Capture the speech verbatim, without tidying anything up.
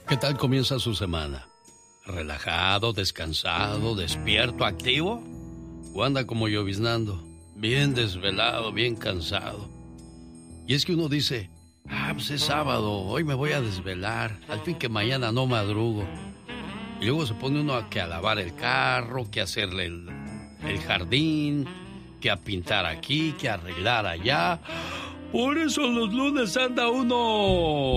¿Qué tal comienza su semana? ¿Relajado, descansado, despierto, activo? ¿O anda como lloviznando? Bien desvelado, bien cansado. Y es que uno dice, ah, pues es sábado, hoy me voy a desvelar, al fin que mañana no madrugo. Y luego se pone uno a que a lavar el carro, que a hacerle el, el jardín, que a pintar aquí, que a arreglar allá. Por eso los lunes anda uno